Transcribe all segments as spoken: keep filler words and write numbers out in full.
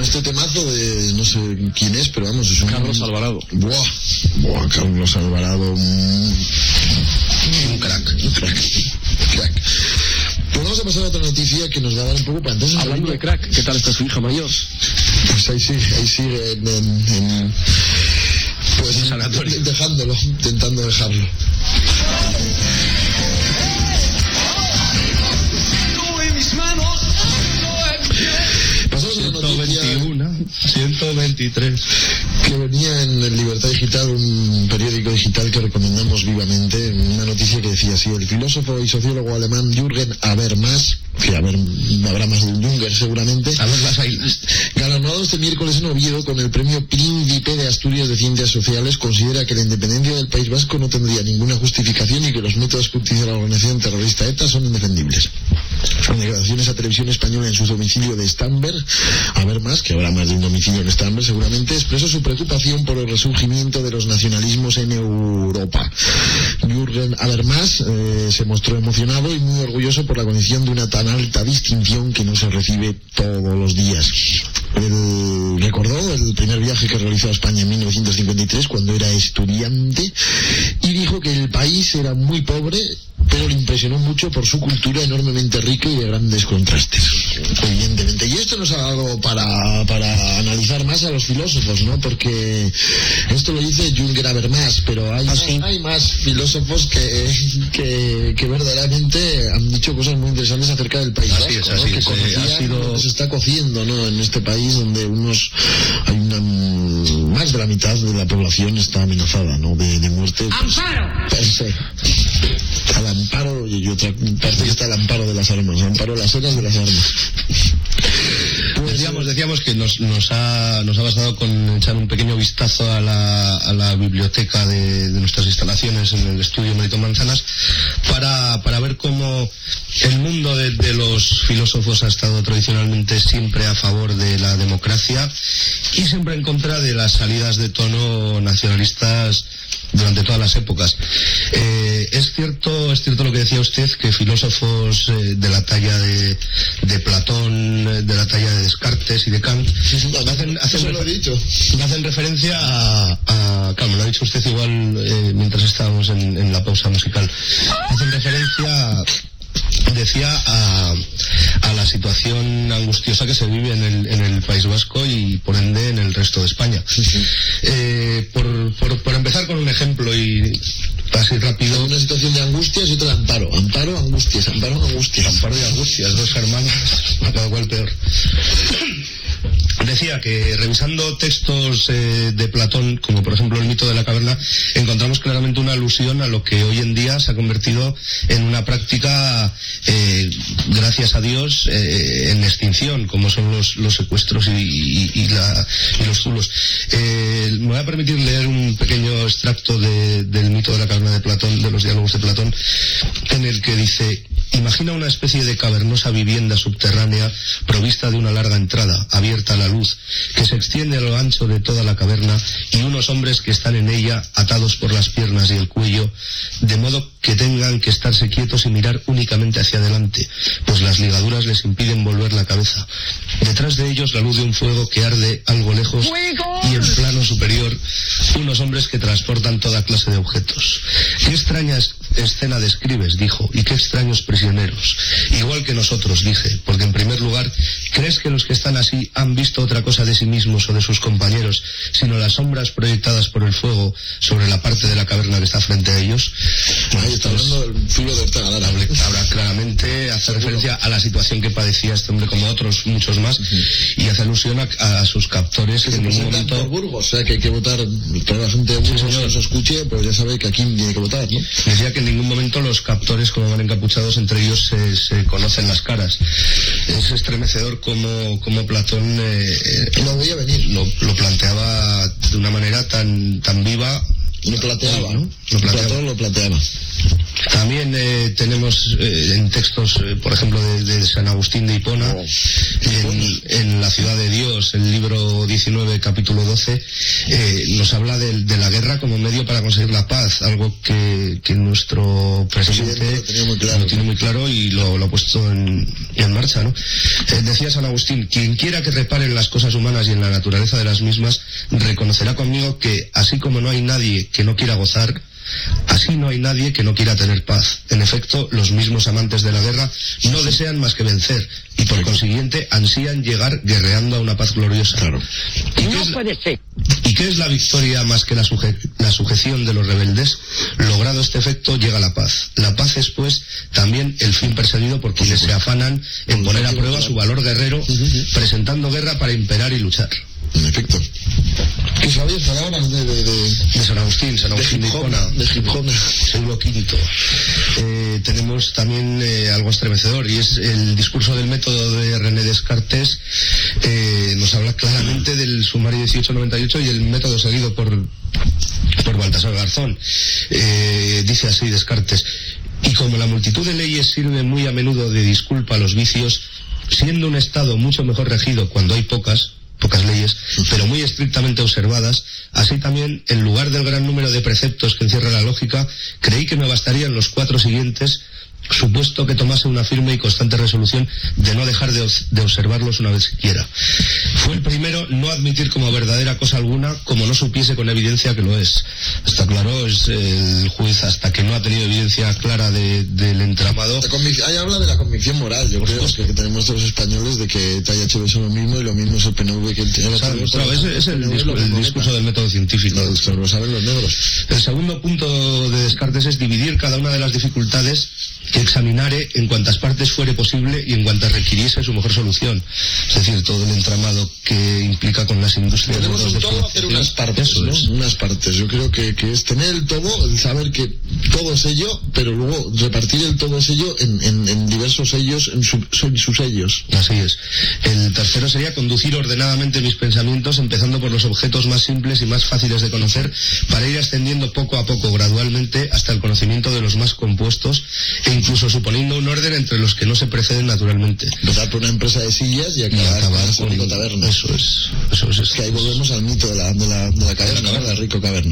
este temazo de no sé quién es, pero vamos, es un... Carlos Alvarado. Buah, buah, Carlos Alvarado, un, un crack, un crack, crack. Pues vamos a pasar a otra noticia que nos va a dar un poco para entonces. Hablando de crack, ¿qué tal está su hija mayor? Pues ahí sigue, ahí sigue en, en, en pues en sanatorio, dejándolo, intentando dejarlo. ciento veintiuno, ciento veintitrés. Que venía en el Libertad Digital, un periódico digital que recomendamos vivamente, una noticia que decía así: el filósofo y sociólogo alemán Jürgen Habermas, que haber, habrá más de un Junger seguramente, galardonado este miércoles en Oviedo con el premio Príncipe de Asturias de Ciencias Sociales, considera que la independencia del País Vasco no tendría ninguna justificación y que los métodos que utiliza la organización terrorista ETA son indefendibles. En declaraciones a Televisión Española en su domicilio de Stamberg, Habermas, que habrá más de un domicilio en Stamberg seguramente, expresó su preocupación por el resurgimiento de los nacionalismos en Europa. Jürgen Habermas eh, se mostró emocionado y muy orgulloso por la condición de una tan alta distinción que no se recibe todos los días. Él recordó el primer viaje que realizó a España en mil novecientos cincuenta y tres cuando era estudiante y dijo que el país era muy pobre, pero le impresionó mucho por su cultura enormemente rica y de grandes contrastes, evidentemente. Y esto nos ha dado para, para analizar más a los filósofos, ¿no? Porque esto lo dice Jürgen Habermas, pero hay, ¿Ah, sí? más, hay más filósofos que, que, que verdaderamente han dicho cosas muy interesantes acerca del País Vasco, ¿no? Que conocían ha sido... lo que se está cociendo, ¿no? En este país donde unos hay una más de la mitad de la población está amenazada, ¿no? De, de muerte. ¡Amparo! Perfecto. Al amparo, y otra parte que está al amparo de las armas, amparo las horas de las armas. Pues decíamos, decíamos que nos, nos, ha, nos ha bastado con echar un pequeño vistazo a la, a la biblioteca de, de nuestras instalaciones en el estudio Melito Manzanas para, para ver cómo el mundo de, de los filósofos ha estado tradicionalmente siempre a favor de la democracia y siempre en contra de las salidas de tono nacionalistas durante todas las épocas. Eh, es cierto, es cierto lo que decía usted, que filósofos eh, de la talla de, de Platón, de la talla de Descartes y de Kant hacen, hacen, refer- hacen referencia a, a, claro, me lo ha dicho usted igual eh, mientras estábamos en, en la pausa musical, hacen referencia a, decía a, a la situación angustiosa que se vive en el, en el País Vasco y por ende en el resto de España. Sí, sí. Eh, por, por, por empezar con un ejemplo y así rápido. Una situación de angustias y otra de amparo. Amparo, angustias, amparo, angustias. Amparo y angustias, dos hermanos, a cada cual peor. Decía que revisando textos eh, de Platón, como por ejemplo el mito de la caverna, encontramos claramente una alusión a lo que hoy en día se ha convertido en una práctica, eh, gracias a Dios, eh, en extinción, como son los, los secuestros y, y, y, la, y los zulos. Eh, me voy a permitir leer un pequeño extracto de, del mito de la caverna de Platón, de los diálogos de Platón, en el que dice: imagina una especie de cavernosa vivienda subterránea provista de una larga entrada, abierta a la luz, que se extiende a lo ancho de toda la caverna, y unos hombres que están en ella atados por las piernas y el cuello, de modo que tengan que estarse quietos y mirar únicamente hacia adelante, pues las ligaduras les impiden volver la cabeza. Detrás de ellos la luz de un fuego que arde algo lejos, y en plano superior unos hombres que transportan toda clase de objetos. Qué extraña escena describes, dijo, y qué extraños prisioneros. Igual que nosotros, dije, porque en primer lugar, ¿crees que los que están así han visto otra cosa de sí mismos o de sus compañeros, sino las sombras proyectadas por el fuego sobre la parte de la caverna que está frente a ellos? Ahí está hablando del filo de Ortega. Habla claramente, hace referencia a la situación que padecía este hombre, como otros muchos más, uh-huh. y hace alusión a, a sus captores que, que en ningún momento... por Burgos, o sea que hay que votar, toda la gente de Burgos sí, que nos escuche, pues ya sabe que aquí tiene que votar, ¿no? Decía que en ningún momento los captores, como van encapuchados, entre ellos se, se conocen las caras. Es estremecedor como, como Platón eh, lo veía venir, lo, lo planteaba de una manera tan, tan viva. Lo planteaba, ¿no? Lo planteaba. Platón lo planteaba. También eh, tenemos eh, en textos, eh, por ejemplo, de, de San Agustín de Hipona, oh. en, en la La ciudad de Dios, el libro diecinueve, capítulo doce, eh, nos habla de, de la guerra como medio para conseguir la paz, algo que, que nuestro presidente sí, lo, tenía muy claro, lo tiene muy claro y lo, lo ha puesto en, en marcha, ¿no? Eh, decía San Agustín, quien quiera que repare en las cosas humanas y en la naturaleza de las mismas, reconocerá conmigo que así como no hay nadie que no quiera gozar, así no hay nadie que no quiera tener paz. En efecto, los mismos amantes de la guerra no desean más que vencer y por consiguiente ansían llegar guerreando a una paz gloriosa. Claro. ¿Y qué, es, puede ser. ¿Y qué es la victoria más que la, suje, la sujeción de los rebeldes? Logrado este efecto, llega la paz. La paz es, pues, también el fin perseguido por quienes se afanan en poner a prueba su valor guerrero, presentando guerra para imperar y luchar. En efecto. ¿Qué sabías palabras de, de, de, de San Agustín, San Agustín de Hipona, de Hipona, siglo quinto? Eh, tenemos también eh, algo estremecedor, y es el discurso del método de René Descartes. Eh, nos habla claramente del sumario dieciocho noventa y ocho y el método seguido por, por Baltasar Garzón. Eh, dice así Descartes: y como la multitud de leyes sirve muy a menudo de disculpa a los vicios, siendo un Estado mucho mejor regido cuando hay pocas, pocas leyes, pero muy estrictamente observadas, así también, en lugar del gran número de preceptos que encierra la lógica, creí que me bastarían los cuatro siguientes, supuesto que tomase una firme y constante resolución de no dejar de, de observarlos una vez siquiera. Fue el primero no admitir como verdadera cosa alguna, como no supiese con evidencia que lo es. Está claro, es el juez hasta que no ha tenido evidencia clara de, del entramado. Ahí habla de la convicción moral, yo creo, que, que tenemos todos los españoles, de que T H B son lo mismo y lo mismo es el P N V que el T H B. Claro, ese es el, discu el discurso del método científico. Lo, lo saben los negros. El segundo punto de Descartes es dividir cada una de las dificultades que examinare en cuantas partes fuere posible y en cuantas requiriese su mejor solución. Es decir, todo el entramado que implica con las industrias. Tenemos un todo hacer unas partes, ¿no? Es. Unas partes. Yo creo que, que es tener el todo, el saber que todo es ello, pero luego repartir el todo es ello en, en, en diversos sellos, en, su, en sus sellos. Así es. El tercero sería conducir ordenadamente mis pensamientos, empezando por los objetos más simples y más fáciles de conocer, para ir ascendiendo poco a poco, gradualmente, hasta el conocimiento de los más compuestos, e incluso suponiendo un orden entre los que no se preceden naturalmente. Empezar por una empresa de sillas y acabar, y acabar con la taberna. Eso es. Eso es. Es que ahí volvemos al mito de la, de la, de la caverna, ¿no? La rico caverna.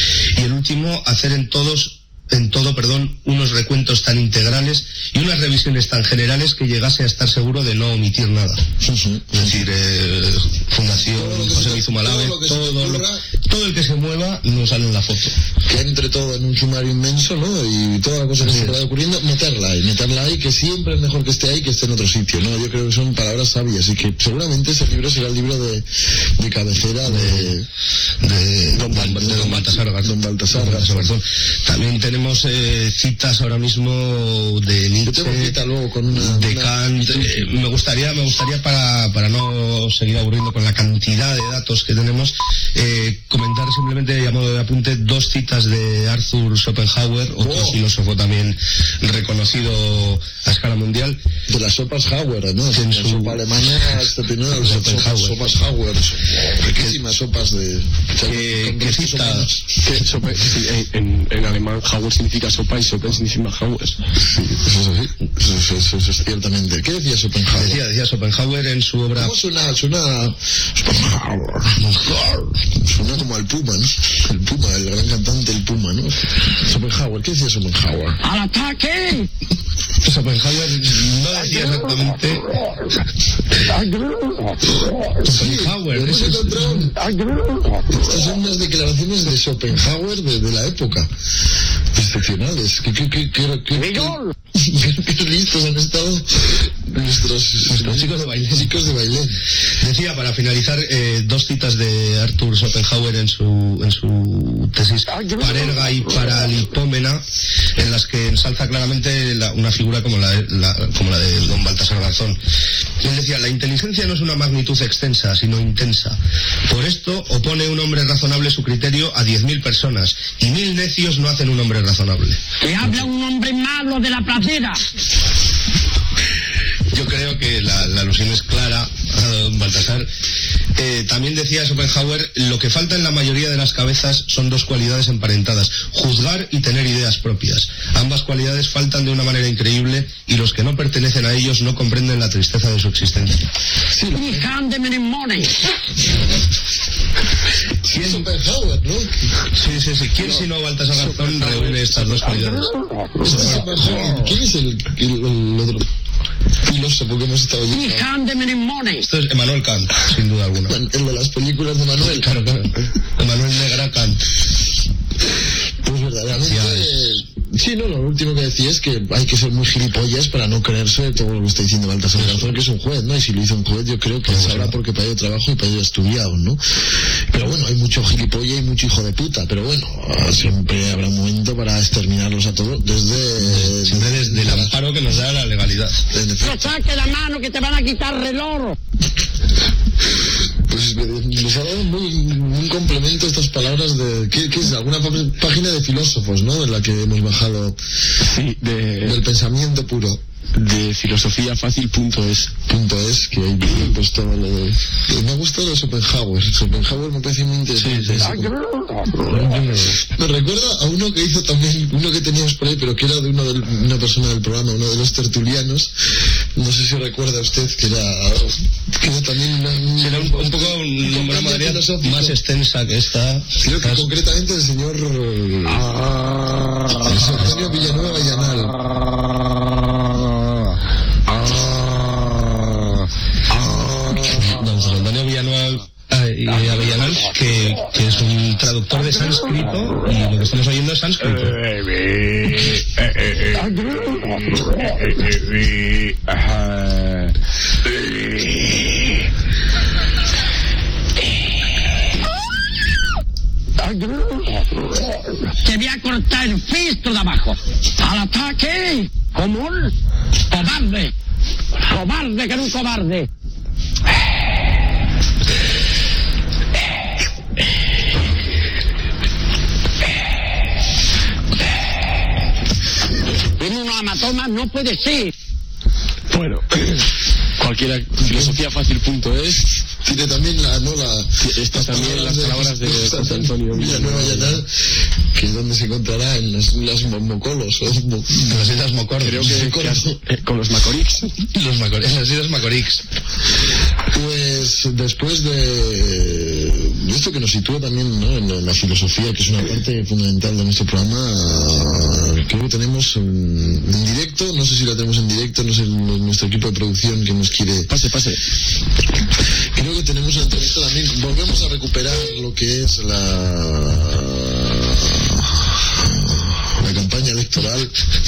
Y el último, hacer en todos en todo, perdón, unos recuentos tan integrales y unas revisiones tan generales que llegase a estar seguro de no omitir nada. Uh-huh. Es decir, eh, Fundación José Luis Zumalave, todo, todo, lo, todo el que se mueva nos sale en la foto. Que entre todo en un sumario inmenso, ¿no? Y toda la cosa que se vaya ocurriendo, meterla ahí, meterla ahí, que siempre es mejor que esté ahí que esté en otro sitio, ¿no? Yo creo que son palabras sabias y que seguramente ese libro será el libro de, de cabecera de, de, don, Bal, de Don Baltasar Garzón. Don Baltasar Garzón. También tenemos Eh, citas ahora mismo de Nietzsche, cita luego con una, de una, Kant. Eh, me gustaría, me gustaría para, para no seguir aburriendo con la cantidad de datos que tenemos, eh, comentar simplemente, a modo de apunte, dos citas de Arthur Schopenhauer, otro oh. filósofo también reconocido a escala mundial. De las sopas Hauer, ¿no? En la su... sopa alemana, excepcional, las sopas, sopas Hauer, riquísimas sopas de... ¿Qué, ¿qué cita? ¿Qué sopa? En, en alemán, Hauer significa sopa y sopa significa Hauer. Sí, eso es así. Eso, eso, eso, eso es ciertamente. ¿Qué decía Schopenhauer? Decía, decía Schopenhauer en su obra... ¿Cómo suena? Suena... Schopenhauer. Suena como al Puma, ¿no? El Puma, el gran cantante, el Puma, ¿no? Schopenhauer. ¿Qué decía Schopenhauer? ¡Al ataque! Schopenhauer no decía exactamente... Schopenhauer. Ese ladrón. Estas son unas declaraciones de Schopenhauer de, de la época. Excepcionales. ¿Qué, qué, qué, qué, qué, qué, qué listos han estado nuestros, nuestros chicos de baile. Chicos de baile. Decía, para finalizar, eh, dos citas de Arthur Schopenhauer en su, en su tesis Parerga y Paralipómena, en las que ensalza claramente la, una figura como la, la, como la de don Baltasar Garzón. Él decía, la inteligencia no es una magnitud extensa, sino intensa. Por esto opone un hombre razonable su criterio a diez mil personas, y mil necios no hacen un hombre razonable. Que habla un hombre malo de la pradera. Yo creo creo que la, la alusión es clara a don Baltasar. Eh, también decía Schopenhauer, lo que falta en la mayoría de las cabezas son dos cualidades emparentadas, juzgar y tener ideas propias. Ambas cualidades faltan de una manera increíble y los que no pertenecen a ellos no comprenden la tristeza de su existencia. Sí, ¿quién? Schopenhauer, ¿no? Sí, sí, sí. ¿Quién si no Baltasar Garzón reúne estas dos cualidades? ¿Quién es el, el, el otro filósofo que hemos estado viendo? Esto es Emmanuel Kant, sin duda alguna. El de las películas de Manuel. Claro, claro. Emmanuel Negra Kant. Pues verdaderamente... Sí, no, lo último que decía es que hay que ser muy gilipollas para no creerse todo lo que está diciendo Baltasar Garzón, que es un juez, ¿no? Y si lo hizo un juez, yo creo que sabrá porque para ello trabajo y para ello estudiado, ¿no? Pero bueno, hay mucho gilipollas y mucho hijo de puta, pero bueno, siempre habrá un momento para exterminarlos a todos desde... Siempre desde el amparo que nos da la legalidad. ¡No saque la mano que te van a quitar reloj! Pues nos ha dado muy, un complemento estas palabras de... ¿Qué, qué es? Alguna página de filósofos, ¿no? De la que hemos bajado... Sí, de... del pensamiento puro. De filosofía fácil punto es. Punto es, que ahí pues todo lo de... Me ha gustado lo de Schopenhauer. Schopenhauer me parece muy interesante. Sí, sí, sí. Me recuerda a uno que hizo también, uno que teníamos por ahí, pero que era de uno del, una persona del programa, uno de los tertulianos. No sé si recuerda usted que era, que era también una, un, era un, un poco un, una modalidad más extensa que esta. Creo que concretamente el señor ah, Antonio Villanueva Vallanal. Antonio Villanueva y Avellanal, que, que es un traductor de sánscrito, y lo que estamos oyendo es sánscrito. Te voy a cortar el fisto de abajo. ¡Al ataque! ¡Común! ¡Cobarde! ¡Cobarde que no un cobarde! En un amatoma no puede ser. Bueno, cualquiera, filosofía fácil punto es. Tiene también la, no la, estas también las palabras de José Antonio Villanueva Vallanal, que es donde se encontrará en las, las Mocolos o en las Islas Mocoros. Creo que, que has, eh, con los Macorix. Los Macorix, en las Islas Macorix. Pues después de esto que nos sitúa también, ¿no?, en, en la filosofía, que es una parte fundamental de nuestro programa, creo que tenemos en, en directo, no sé si la tenemos en directo, no sé, nuestro equipo de producción que nos quiere... Pase, pase. Creo que tenemos una entrevista también, volvemos a recuperar lo que es la, la campaña electoral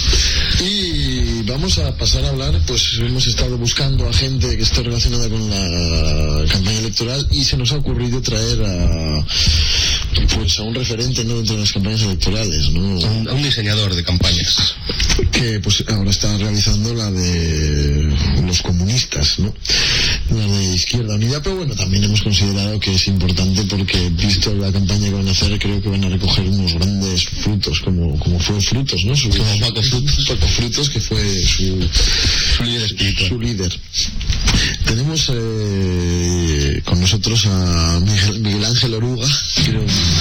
y vamos a pasar a hablar, pues hemos estado buscando a gente que está relacionada con la campaña electoral y se nos ha ocurrido traer a pues a un referente, ¿no?, dentro de las campañas electorales, ¿no? Un, un diseñador de campañas que pues ahora está realizando la de los comunistas, ¿no?, la de Izquierda Unida, pero bueno, también hemos considerado que es importante porque visto la campaña que van a hacer, creo que van a recoger unos grandes frutos, como, como fue Frutos, ¿no? Su, como Paco Frutos. Paco Frutos, que fue su, su líder espiritual. Su líder. Tenemos eh, con nosotros a Miguel, Miguel Ángel Oruga, creo.